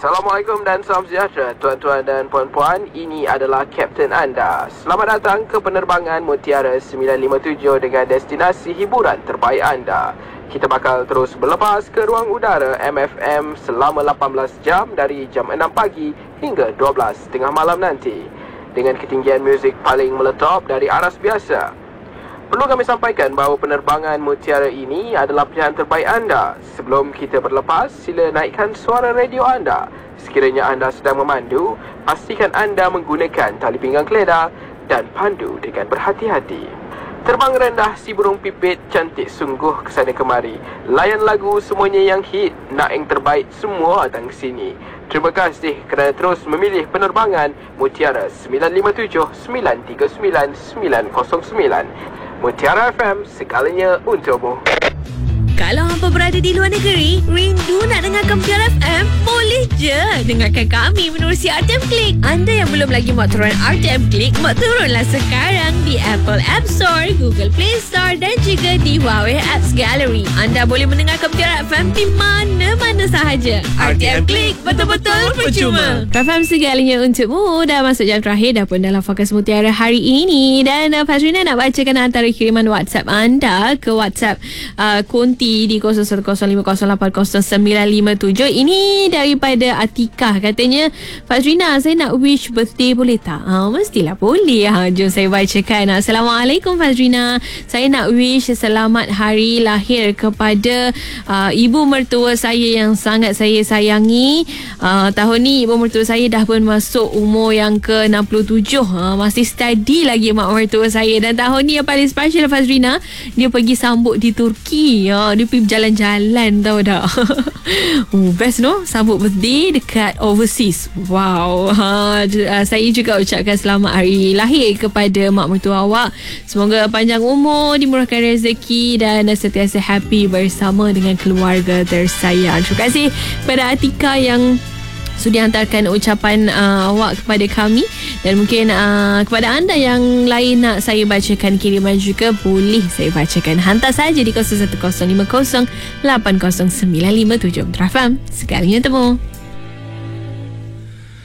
Assalamualaikum dan salam sejahtera tuan-tuan dan puan-puan. Ini adalah Kapten anda. Selamat datang ke penerbangan Mutiara 957 dengan destinasi hiburan terbaik anda. Kita bakal terus berlepas ke ruang udara MFM selama 18 jam dari jam 6 pagi hingga 12 tengah malam nanti, dengan ketinggian muzik paling meletop dari aras biasa. Perlu kami sampaikan bahawa penerbangan Mutiara ini adalah pilihan terbaik anda. Sebelum kita berlepas, sila naikkan suara radio anda. Sekiranya anda sedang memandu, pastikan anda menggunakan tali pinggang keledar dan pandu dengan berhati-hati. Terbang rendah si burung pipit, cantik sungguh kesana kemari. Layan lagu semuanya yang hit, nak yang terbaik semua datang ke sini. Terima kasih kerana terus memilih penerbangan Mutiara 957 939 909. Mutiara FM, segalanya untukmu. Kalau hampa berada di luar negeri, rindu nak dengarkan Mutiara FM? Boleh je dengarkan kami menerusi RTM Click. Anda yang belum lagi muat turun RTM Click, muat turunlah sekarang di Apple App Store, Google Play Store dan juga di Huawei Apps Gallery. Anda boleh mendengarkan Mutiara FM di mana-mana sahaja. RTM Click, betul-betul percuma. FM segalanya untukmu. Dah masuk jam terakhir dah pun dalam Fokus Mutiara hari ini. Dan Fazrina nak bacakan antara kiriman WhatsApp anda ke WhatsApp Konti di 0105080957. Ini daripada Atikah. Katanya, Fazrina, saya nak wish birthday boleh tak? Mestilah boleh. Jom saya bacakan. Assalamualaikum Fazrina. Saya nak wish selamat hari lahir kepada ibu mertua saya yang sangat saya sayangi. Tahun ni ibu mertua saya dah pun masuk umur yang ke-67. Masih study lagi mak mertua saya. Dan tahun ni yang paling special Fazrina, dia pergi sambut di Turki. Dia pergi berjalan-jalan, tahu tak? Best no? Sambut birthday dekat overseas. Wow. Saya juga ucapkan selamat hari lahir kepada mak mertua awak. Semoga panjang umur, dimurahkan rezeki dan sentiasa happy bersama dengan keluarga tersayang. Terima kasih kepada Atika yang sudah hantarkan ucapan awak kepada kami. Dan mungkin kepada anda yang lain nak saya bacakan kiriman juga, boleh saya bacakan. Hantar saja di 0105080957. Trafam, segalanya temu.